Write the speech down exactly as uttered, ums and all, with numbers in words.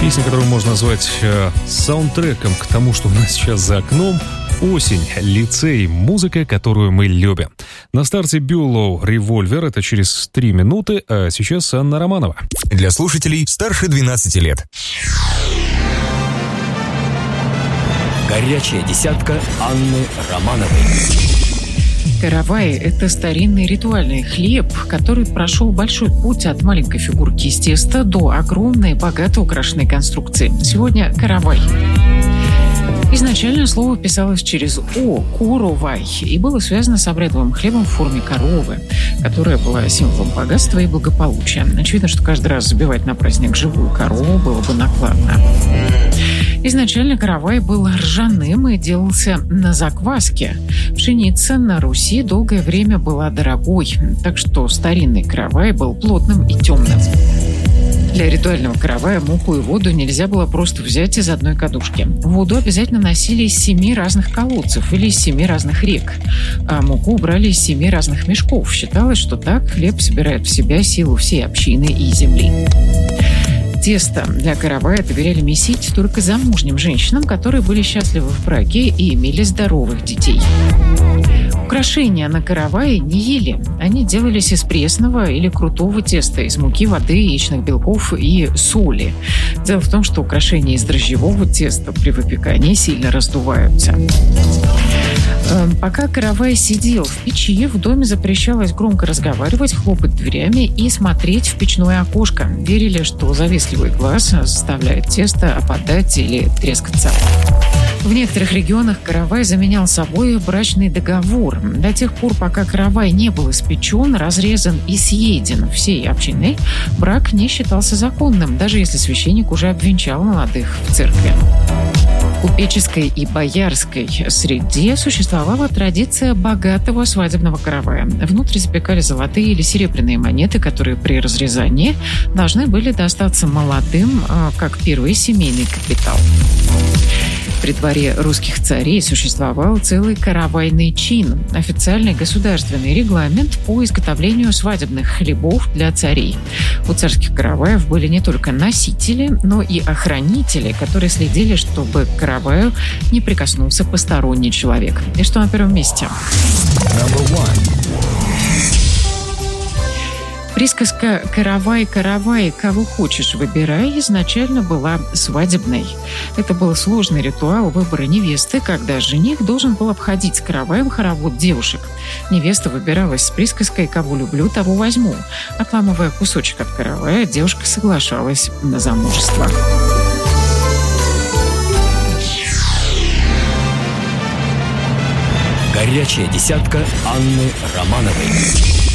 Песня, которую можно назвать э, саундтреком к тому, что у нас сейчас за окном. Осень, лицей, музыка, которую мы любим. На старте Бюлоу «Револьвер». Это через три минуты, а сейчас Анна Романова. Для слушателей старше двенадцати лет. Горячая десятка Анны Романовой. Каравай – это старинный ритуальный хлеб, который прошел большой путь от маленькой фигурки из теста до огромной, богато украшенной конструкции. Сегодня каравай. Изначально слово писалось через «о» – «коровай», и было связано с обрядовым хлебом в форме коровы, которая была символом богатства и благополучия. Очевидно, что каждый раз забивать на праздник живую корову было бы накладно. Изначально каравай был ржаным и делался на закваске. Пшеница на Руси долгое время была дорогой, так что старинный каравай был плотным и темным. Для ритуального каравая муку и воду нельзя было просто взять из одной кадушки. Воду обязательно носили из семи разных колодцев или из семи разных рек, а муку брали из семи разных мешков. Считалось, что так хлеб собирает в себя силу всей общины и земли. Тесто для каравая доверяли месить только замужним женщинам, которые были счастливы в браке и имели здоровых детей. Украшения на каравае не ели. Они делались из пресного или крутого теста, из муки, воды, яичных белков и соли. Дело в том, что украшения из дрожжевого теста при выпекании сильно раздуваются. Пока каравай сидел в печи, в доме запрещалось громко разговаривать, хлопать дверями и смотреть в печное окошко. Верили, что завистливый глаз заставляет тесто опадать или трескаться. В некоторых регионах каравай заменял собой брачный договор. До тех пор, пока каравай не был испечен, разрезан и съеден всей общиной, брак не считался законным, даже если священник уже обвенчал молодых в церкви. В купеческой и боярской среде существовала традиция богатого свадебного каравая. Внутрь запекали золотые или серебряные монеты, которые при разрезании должны были достаться молодым, как первый семейный капитал. При дворе русских царей существовал целый каравайный чин, официальный государственный регламент по изготовлению свадебных хлебов для царей. У царских караваев были не только носители, но и охранители, которые следили, чтобы к караваю не прикоснулся посторонний человек. И что на первом месте? Присказка «каравай, каравай, кого хочешь, выбирай» изначально была свадебной. Это был сложный ритуал выбора невесты, когда жених должен был обходить с караваем хоровод девушек. Невеста выбиралась с присказкой «кого люблю, того возьму». Отламывая кусочек от каравая, девушка соглашалась на замужество. Горячая десятка Анны Романовой.